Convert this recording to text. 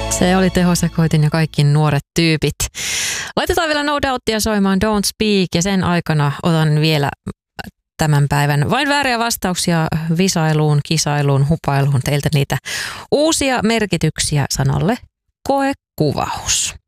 Se oli tehosekoitin ja kaikki nuoret tyypit. Laitetaan vielä No Doubtia soimaan Don't Speak ja sen aikana otan vielä tämän päivän vain vääriä vastauksia visailuun, kisailuun, hupailuun. Teiltä niitä uusia merkityksiä sanalle koekuvaus.